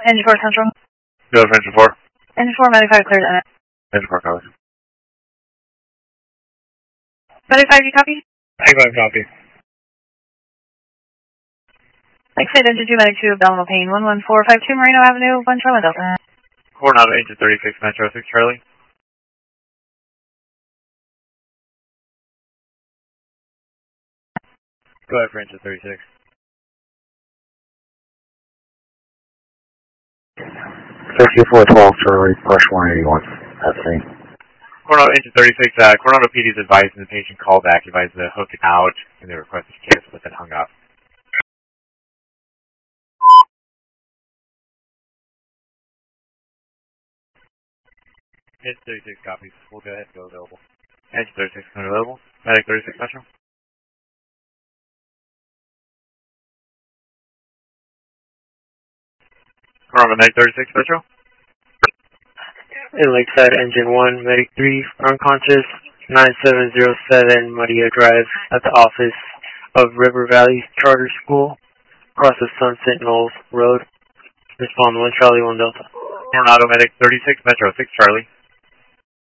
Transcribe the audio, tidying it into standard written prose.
Engine 4 Central. Go for Engine 4. Engine 4, 95 cleared NX. Engine 4 covers. 95, you copy? 95 copy. Lakeside Engine 2, Medic 2, Belmont Payne, 11452 Marino Avenue, 1 Charlie Delta. Coronado Engine 36, Metro 6 Charlie. Go ahead for Engine 36. 6412 Charlie, Rush 181. That's me. Coronado Engine 36, Coronado PD is advising the patient call back, advising the hook out, and they requested cancel, but then hung up. Engine 36 copies. We'll go ahead and go available. Engine 36 coming available. Medic 36 Metro. Coronado Medic 36 Metro. In Lakeside Engine 1, Medic 3, unconscious, 9707 Maria Drive at the office of River Valley Charter School, across the Sunset Knolls Road. Respond 1 Charlie 1 Delta. Coronado Medic 36 Metro 6 Charlie.